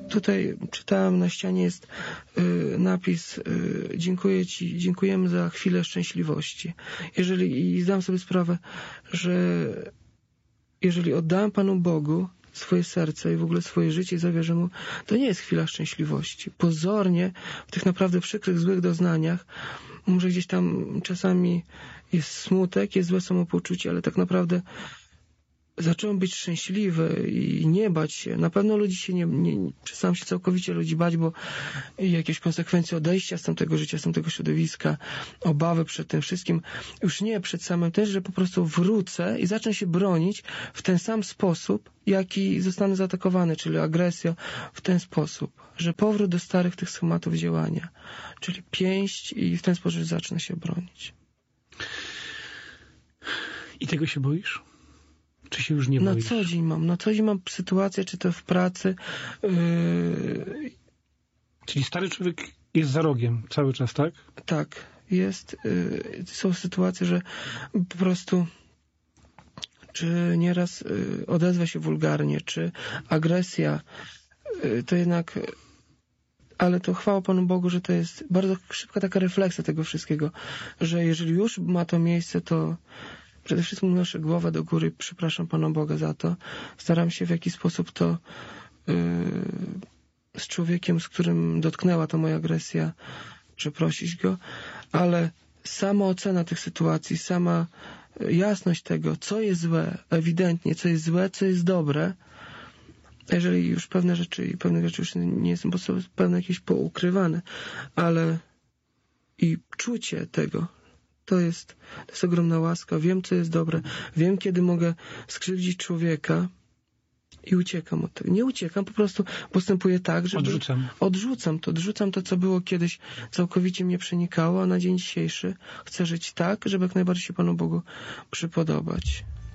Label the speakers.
Speaker 1: tutaj czytałem, na ścianie jest napis: dziękuję Ci, dziękujemy za chwilę szczęśliwości. I zdam sobie sprawę, że jeżeli oddałem Panu Bogu swoje serce i w ogóle swoje życie i zawierzę Mu, to nie jest chwila szczęśliwości. Pozornie w tych naprawdę przykrych, złych doznaniach może gdzieś tam czasami jest smutek, jest złe samopoczucie, ale tak naprawdę zacząłem być szczęśliwy i nie bać się. Na pewno ludzi się przestałem się całkowicie ludzi bać, bo jakieś konsekwencje odejścia z tamtego życia, z tamtego środowiska, obawy przed tym wszystkim, już nie przed samym też, że po prostu wrócę i zacznę się bronić w ten sam sposób, jaki zostanę zaatakowany, czyli agresja w ten sposób, że powrót do starych tych schematów działania, czyli pięść i w ten sposób zacznę się bronić.
Speaker 2: I tego się boisz? Czy się już nie boisz?
Speaker 1: Na co dzień mam sytuację, czy to w pracy.
Speaker 2: Czyli stary człowiek jest za rogiem cały czas, tak?
Speaker 1: Tak, jest. Są sytuacje, że po prostu czy nieraz odezwa się wulgarnie, czy agresja, to jednak... Ale to chwała Panu Bogu, że to jest bardzo szybka taka refleksja tego wszystkiego, że jeżeli już ma to miejsce, to przede wszystkim unoszę głowę do góry, przepraszam Pana Boga za to. Staram się w jakiś sposób to z człowiekiem, z którym dotknęła ta moja agresja, przeprosić go, ale sama ocena tych sytuacji, sama jasność tego, co jest złe, ewidentnie, co jest złe, co jest dobre, jeżeli już pewne rzeczy już nie są po prostu pewne jakieś poukrywane, ale i czucie tego, to jest ogromna łaska. Wiem, co jest dobre. Wiem, kiedy mogę skrzywdzić człowieka i uciekam od tego. Nie uciekam, po prostu postępuję tak, że odrzucam to, co było kiedyś, całkowicie mnie przenikało, a na dzień dzisiejszy chcę żyć tak, żeby jak najbardziej się Panu Bogu przypodobać.